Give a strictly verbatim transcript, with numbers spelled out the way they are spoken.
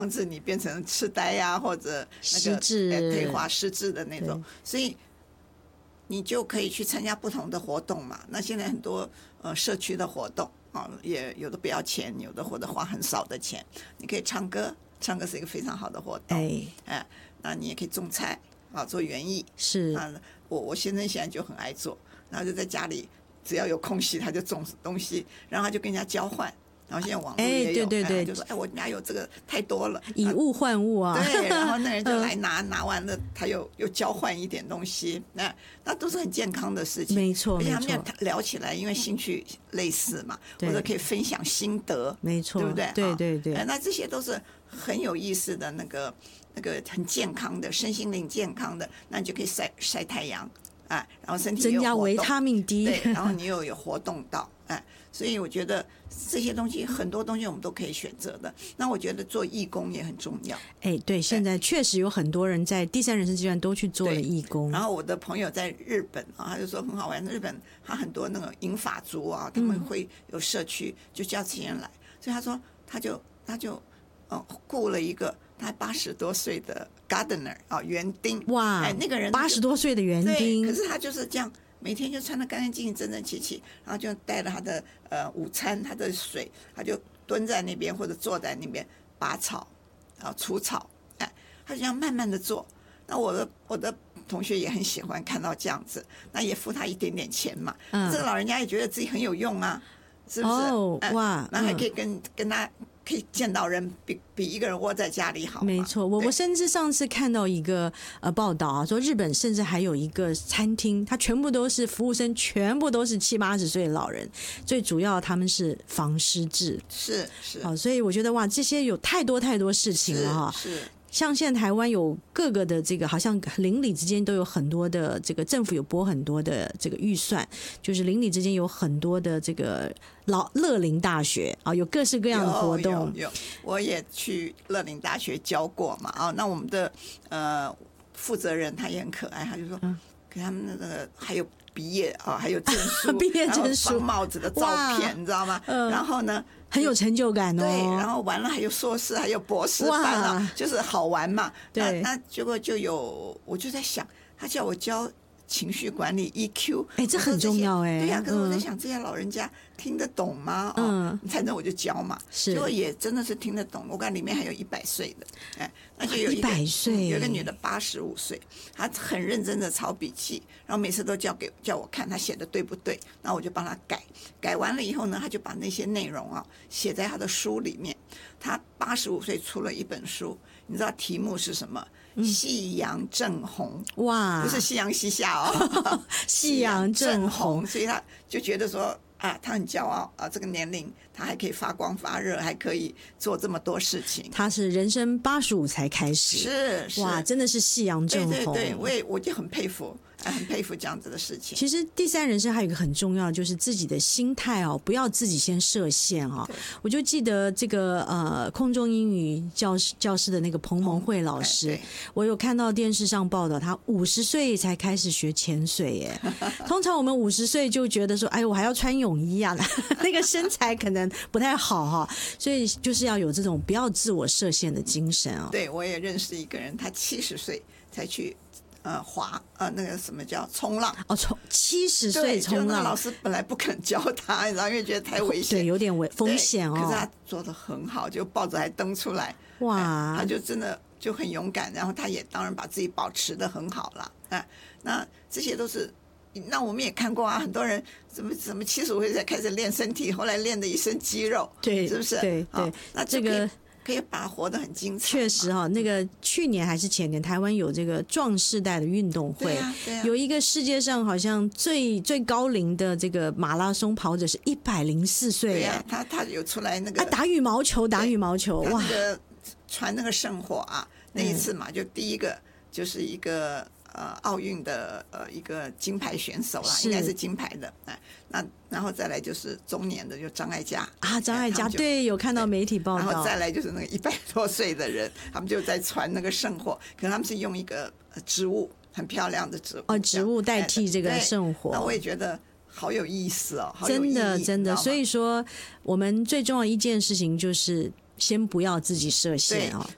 防止你变成痴呆呀、啊，或者那个失智、 退化失智的那种，所以你就可以去参加不同的活动嘛。那现在很多呃社区的活动啊，也有的不要钱，有的或者花很少的钱，你可以唱歌，唱歌是一个非常好的活动。哎，哎，那你也可以种菜啊，做园艺。 是啊，我我先生现在就很爱做，然后就在家里只要有空隙他就种东西，然后他就跟人家交换。然后现在网络也有， 哎，对对对， 就说哎，我家有这个太多了， 以物换物啊。 对，然后那人就来拿，拿完了他又又交换一点东西，那那都是很健康的事情， 没错， 而且他们聊起来，因为兴趣类似嘛，或者可以分享心得， 没错， 对不对？ 对对对， 那这些都是很有意思的那个那个很健康的身心灵健康的，那你就可以晒晒太阳。哎，然后身体增加维他命 D， 对，然后你又有活动到，哎，所以我觉得这些东西很多东西我们都可以选择的。那我觉得做义工也很重要。 哎，对，现在确实有很多人在第三人生阶段都去做了义工。 然后我的朋友在日本啊，他就说很好玩，日本他很多那个银发族啊，他们会有社区，就叫这些人来，所以他说他就他就呃雇了一个他八十多岁的 gardener 啊，园丁。 哇， 哎，那个人八十多岁的园丁， 可是他就是这样，每天就穿得干干净净、整整齐齐，然后就带了他的呃午餐、他的水，他就蹲在那边或者坐在那边拔草，然后除草，哎，他就这样慢慢的做。那我的我的同学也很喜欢看到这样子，那也付他一点点钱嘛。嗯、这个老人家也觉得自己很有用啊，是不是？ 哦， 哎、 哇， 那还可以跟、嗯、跟他。可以见到人比比一个人窝在家里好。 没错，我我甚至上次看到一个呃报道啊，说日本甚至还有一个餐厅，它全部都是服务生，全部都是七八十岁的老人，最主要他们是防失智， 是是， 好，所以我觉得哇，这些有太多太多事情了哈。 是。是像现在台湾有各个的这个，好像邻里之间都有很多的这个政府有拨很多的这个预算，就是邻里之间有很多的这个老乐龄大学啊，有各式各样的活动。 有有有，我也去乐龄大学教过嘛啊，那我们的呃负责人他也很可爱，他就说给他们那个还有毕业啊，还有证书， 毕业证书、 放帽子的照片，你知道吗？嗯、然后呢？ 很有成就感哦。 对，然后完了还有硕士，还有博士班了，就是好玩嘛。 对， 那那结果就有，我就在想，他叫我教情绪管理 E Q， 哎，这很重要哎。 对呀、啊，可是我在想，这些老人家听得懂吗？嗯，哦、反正我就教嘛， 是， 结果也真的是听得懂。我看里面还有一百岁的，哎，那就有一百岁， 有一个女的八十五岁，她很认真的抄笔记，然后每次都叫给叫我看她写的对不对，然后我就帮她改。改完了以后呢，她就把那些内容啊写在她的书里面。她八十五岁出了一本书，你知道题目是什么？夕阳正红， 哇， 不是夕阳西下哦， 夕阳正红， 所以他就觉得说啊，他很骄傲啊，这个年龄他还可以发光发热，还可以做这么多事情。 他是人生八十五才开始， 是是哇，真的是夕阳正红。 对对对，我也我就很佩服。很佩服这样子的事情。 其实第三人生还有一个很重要，就是自己的心态哦，不要自己先设限哦。我就记得这个呃空中英语教室教室的那个彭蒙慧老师，我有看到电视上报道，他五十岁才开始学潜水耶。通常我们五十岁就觉得说，哎，我还要穿泳衣啊，那个身材可能不太好哈、哦。所以就是要有这种不要自我设限的精神哦。 对，我也认识一个人，他七十岁才去。呃，滑呃，那个什么叫冲浪？ 哦，冲七十岁冲浪， 老师本来不肯教他，然后因为觉得太危险， 对，有点危风险哦。 可是他做得很好，就报纸还登出来， 哇、 哎，他就真的就很勇敢，然后他也当然把自己保持得很好了，哎，那这些都是，那我们也看过啊，很多人怎么怎么七十五岁才开始练身体，后来练的一身肌肉， 对， 是不是？ 对对， 那这个。 可以把它活得很精彩。 确实哈、哦，那个去年还是前年，台湾有这个壮世代的运动会， 啊啊、 有一个世界上好像最最高龄的这个马拉松跑者是一百零四岁， 对啊，他他有出来那个、 啊、打羽毛球，打羽毛球，哇， 那个传那个圣火啊，那一次嘛，嗯、就第一个就是一个呃奥运的呃一个金牌选手啦，应该是金牌的，哎，那然后再来就是中年的就张艾嘉啊，张艾嘉对，有看到媒体报道， 然后再来就是那个一百多岁的人，他们就在传那个圣火，可能他们是用一个植物很漂亮的植物哦，植物代替这个圣火， 那我也觉得。好有意思哦， 真的真的，所以说我们最重要的一件事情就是先不要自己设限啊、哦。